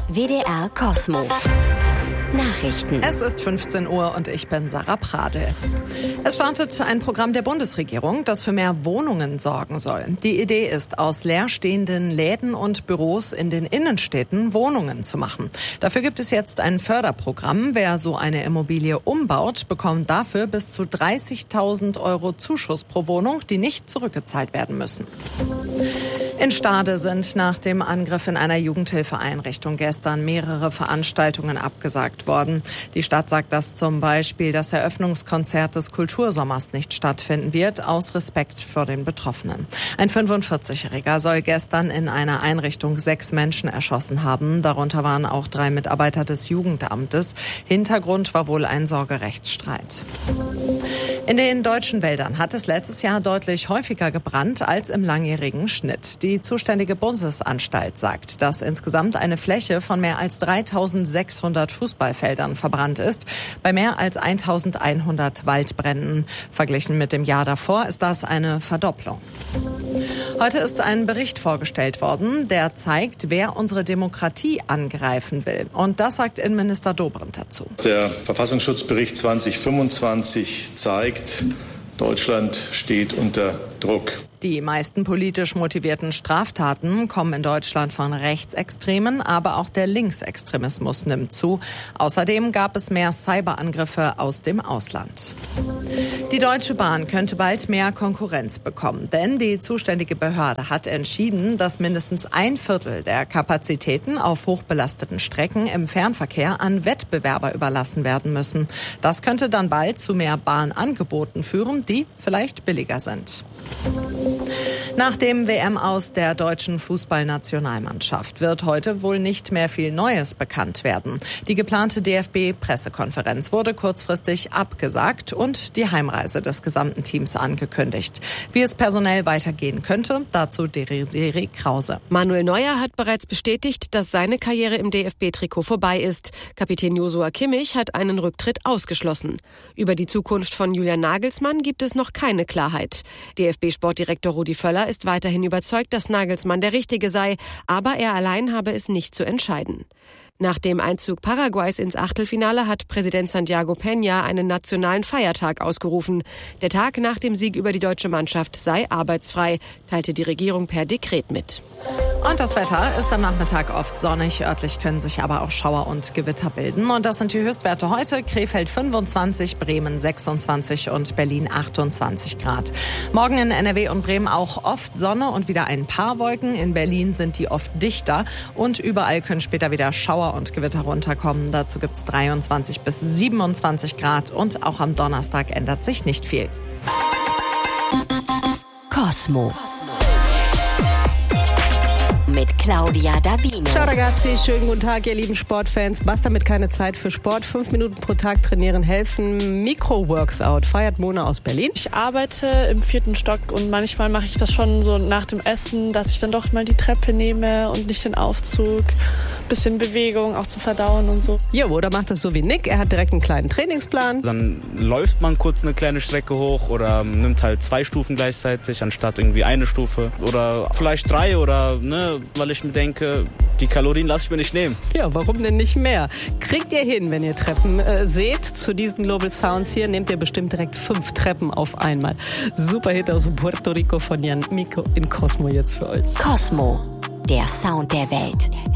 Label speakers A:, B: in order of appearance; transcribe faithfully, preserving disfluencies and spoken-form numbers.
A: W D R Cosmo. Nachrichten.
B: Es ist fünfzehn Uhr und ich bin Sarah Pradel. Es startet ein Programm der Bundesregierung, das für mehr Wohnungen sorgen soll. Die Idee ist, aus leerstehenden Läden und Büros in den Innenstädten Wohnungen zu machen. Dafür gibt es jetzt ein Förderprogramm. Wer so eine Immobilie umbaut, bekommt dafür bis zu dreißigtausend Euro Zuschuss pro Wohnung, die nicht zurückgezahlt werden müssen. In Stade sind nach dem Angriff in einer Jugendhilfeeinrichtung gestern mehrere Veranstaltungen abgesagt worden. Die Stadt sagt, dass zum Beispiel das Eröffnungskonzert des Kultursommers nicht stattfinden wird, aus Respekt vor den Betroffenen. Ein fünfundvierzigjähriger soll gestern in einer Einrichtung sechs Menschen erschossen haben. Darunter waren auch drei Mitarbeiter des Jugendamtes. Hintergrund war wohl ein Sorgerechtsstreit. In den deutschen Wäldern hat es letztes Jahr deutlich häufiger gebrannt als im langjährigen Schnitt. Die zuständige Bundesanstalt sagt, dass insgesamt eine Fläche von mehr als dreitausendsechshundert Fußballfeldern verbrannt ist, bei mehr als eintausendeinhundert Waldbränden. Verglichen mit dem Jahr davor ist das eine Verdopplung. Heute ist ein Bericht vorgestellt worden, der zeigt, wer unsere Demokratie angreifen will. Und das sagt Innenminister Dobrindt dazu.
C: Der Verfassungsschutzbericht zwanzig fünfundzwanzig zeigt, Deutschland steht unter Druck.
B: Die meisten politisch motivierten Straftaten kommen in Deutschland von Rechtsextremen, aber auch der Linksextremismus nimmt zu. Außerdem gab es mehr Cyberangriffe aus dem Ausland. Die Deutsche Bahn könnte bald mehr Konkurrenz bekommen, denn die zuständige Behörde hat entschieden, dass mindestens ein Viertel der Kapazitäten auf hochbelasteten Strecken im Fernverkehr an Wettbewerber überlassen werden müssen. Das könnte dann bald zu mehr Bahnangeboten führen, die vielleicht billiger sind. Nach dem W M-Aus der deutschen Fußballnationalmannschaft wird heute wohl nicht mehr viel Neues bekannt werden. Die geplante D F B-Pressekonferenz wurde kurzfristig abgesagt und die Heimreise des gesamten Teams angekündigt. Wie es personell weitergehen könnte, dazu Desiree Krause.
D: Manuel Neuer hat bereits bestätigt, dass seine Karriere im D F B-Trikot vorbei ist. Kapitän Joshua Kimmich hat einen Rücktritt ausgeschlossen. Über die Zukunft von Julian Nagelsmann gibt es noch keine Klarheit. D F B-Sportdirektor Rudi Völler ist weiterhin überzeugt, dass Nagelsmann der Richtige sei, aber er allein habe es nicht zu entscheiden. Nach dem Einzug Paraguays ins Achtelfinale hat Präsident Santiago Peña einen nationalen Feiertag ausgerufen. Der Tag nach dem Sieg über die deutsche Mannschaft sei arbeitsfrei, teilte die Regierung per Dekret mit.
B: Und das Wetter ist am Nachmittag oft sonnig. Örtlich können sich aber auch Schauer und Gewitter bilden. Und das sind die Höchstwerte heute. Krefeld fünfundzwanzig, Bremen sechsundzwanzig und Berlin achtundzwanzig Grad. Morgen in N R W und Bremen auch oft Sonne und wieder ein paar Wolken. In Berlin sind die oft dichter. Und überall können später wieder Schauer und Gewitter runterkommen. Dazu gibt's dreiundzwanzig bis siebenundzwanzig Grad. Und auch am Donnerstag ändert sich nicht viel.
A: Cosmo. Mit Claudia Davino.
E: Ciao ragazzi, schönen guten Tag, ihr lieben Sportfans. Was damit keine Zeit für Sport? Fünf Minuten pro Tag trainieren helfen. Mikro-Workout feiert Mona aus Berlin.
F: Ich arbeite im vierten Stock und manchmal mache ich das schon so nach dem Essen, dass ich dann doch mal die Treppe nehme und nicht den Aufzug. Bisschen Bewegung, auch zu verdauen und so.
E: Jo, oder macht das so wie Nick. Er hat direkt einen kleinen Trainingsplan.
G: Dann läuft man kurz eine kleine Strecke hoch oder nimmt halt zwei Stufen gleichzeitig, anstatt irgendwie eine Stufe. Oder vielleicht drei oder, ne, weil ich mir denke, die Kalorien lasse ich mir nicht nehmen.
E: Ja, warum denn nicht mehr? Kriegt ihr hin, wenn ihr Treppen äh, seht. Zu diesen Global Sounds hier nehmt ihr bestimmt direkt fünf Treppen auf einmal. Super Hit aus Puerto Rico von Jan Miko in Cosmo jetzt für euch.
A: Cosmo, der Sound der Welt.